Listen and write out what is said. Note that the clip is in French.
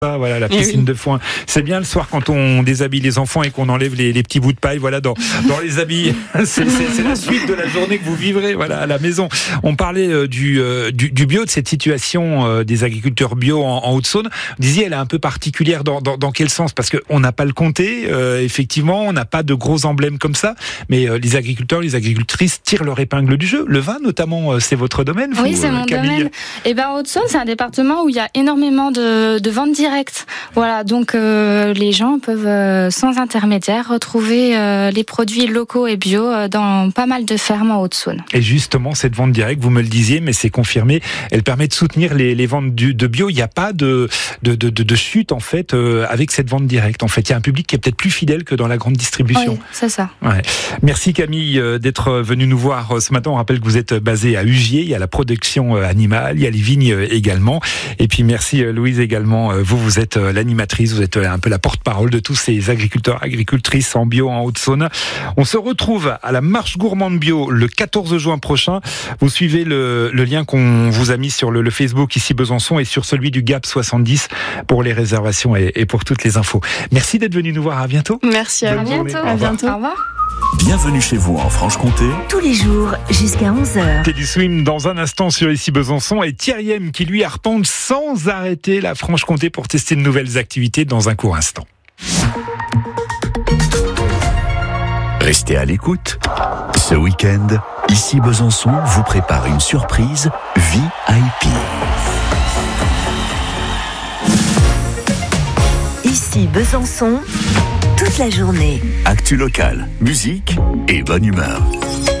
Ah, voilà, la piscine de foin. C'est bien le soir quand on déshabille les enfants et qu'on enlève les petits bouts de paille, voilà, dans les habits. C'est la suite de la journée que vous vivrez, voilà, à la maison. On parlait du bio, de cette situation des agriculteurs bio en Haute-Saône. Vous disiez, elle est un peu particulière dans quel sens? Parce qu'on n'a pas le comté, effectivement, on n'a pas de gros emblèmes comme ça, mais les agriculteurs, les agricultrices tirent leur épingle du jeu. Le vin, notamment, c'est votre domaine, vous, oui, c'est mon domaine. Et ben, Haute-Saône, c'est un département où il y a énormément de ventes directes. Voilà, donc les gens peuvent sans intermédiaire retrouver les produits locaux et bio dans pas mal de fermes en Haute-Saône. Et justement, cette vente directe, vous me le disiez, mais c'est confirmé, elle permet de soutenir les ventes de bio. Il n'y a pas de chute en fait avec cette vente directe. En fait, il y a un public qui est peut-être plus fidèle que dans la grande distribution. Oui, c'est ça. Ouais. Merci Camille d'être venue nous voir ce matin. On rappelle que vous êtes basée à Ugier. Il y a la production animale, il y a les vignes également. Et puis merci Louise également. Vous êtes l'animatrice, vous êtes un peu la porte-parole de tous ces agriculteurs, agricultrices en bio en Haute-Saône. On se retrouve à la marche gourmande bio le 14 juin prochain. Vous suivez le lien qu'on vous a mis sur le Facebook ici Besançon et sur celui du GAP 70 pour les réservations et pour toutes les infos. Merci d'être venu nous voir. À bientôt. Merci à vous. À bientôt. Au revoir. Bienvenue chez vous en Franche-Comté. Tous les jours jusqu'à 11h. Teddy Swim dans un instant sur ici Besançon et Thierry M qui lui arpente sans arrêter la Franche-Comté pour tester de nouvelles activités dans un court instant. Restez à l'écoute. Ce week-end, ici Besançon vous prépare une surprise VIP. Ici Besançon, toute la journée. Actu local, musique et bonne humeur.